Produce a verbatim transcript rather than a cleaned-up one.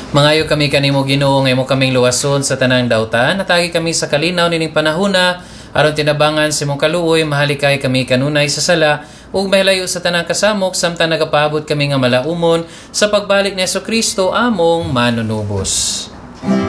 Mangayo kami kanimo Ginoo nga imo kaming luwason sa tanang dawtan, natagi kami sa kalinaw nining panahona, aron tinabangan sa imong kaluoy, mahalikay kami kanunay sa sala, ug mahilayo sa tanang kasamok, samtang nagapaabot kami nga malaumon sa pagbalik ni Jesu Kristo among manunubos.